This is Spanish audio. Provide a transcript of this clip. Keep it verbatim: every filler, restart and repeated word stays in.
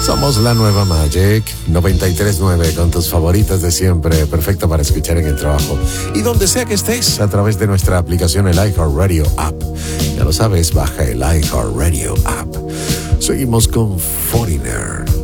Somos la nueva Magic noventa y tres punto nueve con tus favoritas de siempre, perfecto para escuchar en el trabajo y donde sea que estés a través de nuestra aplicación, el iHeartRadio app. Ya lo sabes, baja el iHeartRadio app. Seguimos con Foreigner.